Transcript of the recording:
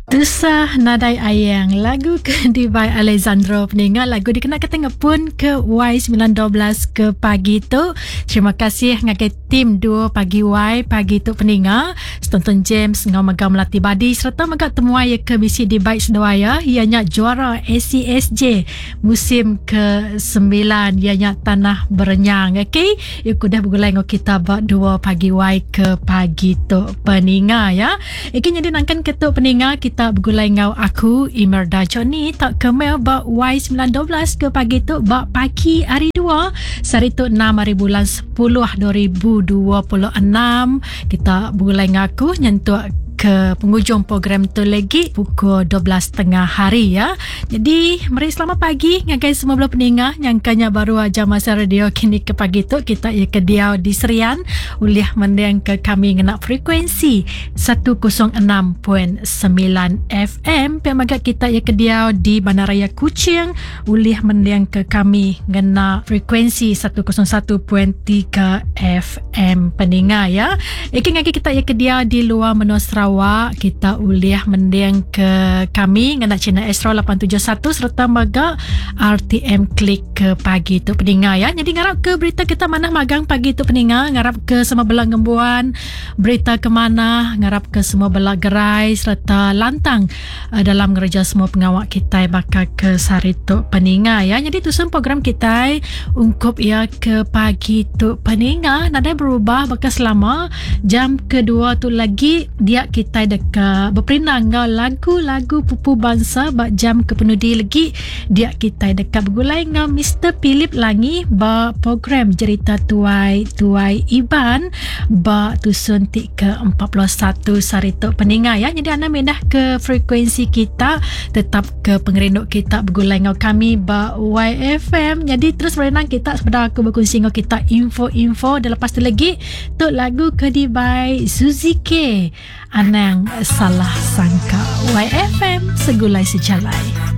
Tusah Nadai Ayang, lagu ke by Alessandro Peninga, lagu dikenakan tengah pun ke Y912 ke pagi tu. Terima kasih ngagai tim duo pagi Y pagi tu Peninga, Stonton James ngau megam Melati Badi serta megak temuai ke misi di baik sedawaya ianya juara ACSJ musim ke-9 ianya Tanah Berenyang. Okey, aku dah bergulai ngau kita bak duo pagi Y ke pagi tu Peninga ya. Okey, jadi nangkan ketuk Peninga kita bergulai ngau aku Imelda Johnny tak kemel bak Y912 ke pagi tu bak pagi hari 2 sari tu 6 hari bulan 10 2026 kita bergulai ngau aku nyentuh ke penghujung program tu lagi pukul 12.30 hari ya. Jadi mari selamat pagi ngagai semua belah peningah nyangkanya baru aja masa radio kini ke pagi tu kita ia ke diau di Serian ulih mendeng ke kami ngena frekuensi 106.9 FM pemagat kita ia ke diau di Bandaraya Kuching ulih mendeng ke kami ngena frekuensi 101.3 FM peningah ya. Iki ngagai kita ia ke diau di luar menua Sarawak kita uliah mendeng ke kami ngena China Astro 871 serta maga RTM Klik ke pagi tu pendengar ya. Jadi ngarap ke berita kita mana magang pagi tu pendengar, ngarap ke semua belah ngembuan berita ke mana, ngarap ke semua belah gerai serta lantang dalam ngerja semua pengawak kita bakal ke sari tu pendengar ya. Jadi tu semua program kita ungkup ya ke pagi tu pendengar nada berubah bakal selama jam kedua tu lagi dia kita dekat berperinang lagu-lagu pupu bangsa bak jam kepenudi lagi dia kita dekat bergulai dengan Mr. Philip Langi bak program cerita tuai Iban bak tusun ke-41 saritok pendengar ya. Jadi anda mindah ke frekuensi kita tetap ke pengerinduk kita bergulai dengan kami bak YFM. Jadi terus berenang kita sebenarnya aku berkongsi dengan kita info-info dan lepas tu lagi tu lagu ke di by Suzy K Anang Salah Sangka. YFM segulai sejalai.